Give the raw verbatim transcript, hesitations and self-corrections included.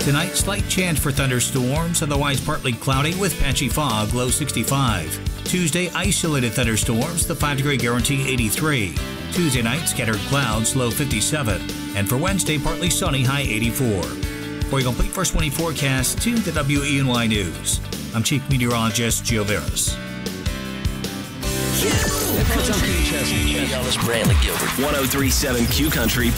Tonight, slight chance for thunderstorms, otherwise partly cloudy with patchy fog, low sixty-five. Tuesday, isolated thunderstorms, the five degree guarantee eighty-three. Tuesday night, scattered clouds, low fifty-seven. And for Wednesday, partly sunny, high eighty-four. For your complete first twenty forecast, tune to W E N Y News. I'm Chief Meteorologist Gio Veras. Elvis Brantley Gilbert, one oh three point seven Q Country.